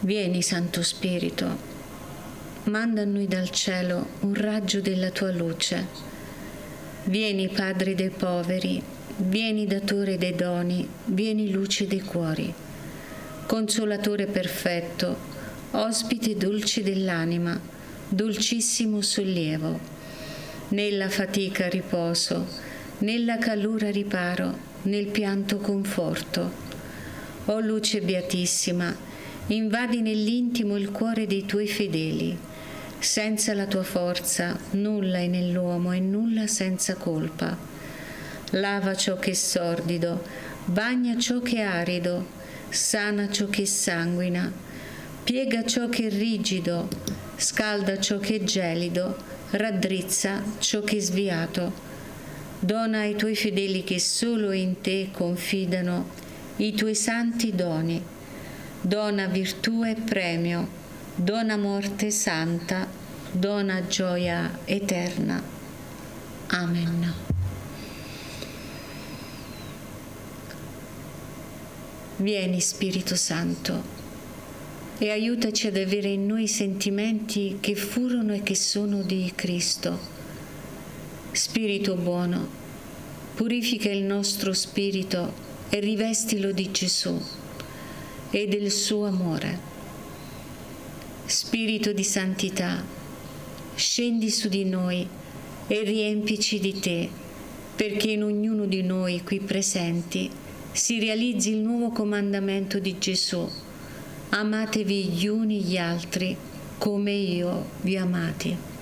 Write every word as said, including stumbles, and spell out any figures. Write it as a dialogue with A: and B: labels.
A: Vieni, Santo Spirito, manda a noi dal cielo un raggio della tua luce. Vieni, Padre dei poveri, vieni, datore dei doni, vieni, luce dei cuori. Consolatore perfetto, ospite dolce dell'anima, dolcissimo sollievo. Nella fatica riposo, nella calura riparo, nel pianto conforto. O luce beatissima, invadi nell'intimo il cuore dei tuoi fedeli. Senza la tua forza nulla è nell'uomo e nulla senza colpa. Lava ciò che è sordido, bagna ciò che è arido, sana ciò che sanguina, piega ciò che è rigido, scalda ciò che è gelido, raddrizza ciò che è sviato. Dona ai tuoi fedeli che solo in te confidano i tuoi santi doni. Dona virtù e premio, dona morte santa, dona gioia eterna. Amen. Vieni, Spirito Santo, e aiutaci ad avere in noi i sentimenti che furono e che sono di Cristo. Spirito buono, purifica il nostro spirito e rivestilo di Gesù e del suo amore. Spirito di santità, scendi su di noi e riempici di te, perché in ognuno di noi qui presenti si realizzi il nuovo comandamento di Gesù: amatevi gli uni gli altri come io vi ho amati.